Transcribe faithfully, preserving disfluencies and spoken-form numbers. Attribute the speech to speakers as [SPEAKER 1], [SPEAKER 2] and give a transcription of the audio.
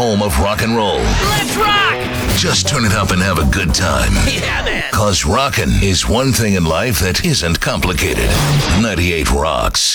[SPEAKER 1] home of rock and roll.
[SPEAKER 2] Let's rock!
[SPEAKER 1] Just turn it up and have a good time.
[SPEAKER 2] Yeah, man.
[SPEAKER 1] Cause rockin' is one thing in life that isn't complicated. ninety-eight Rocks.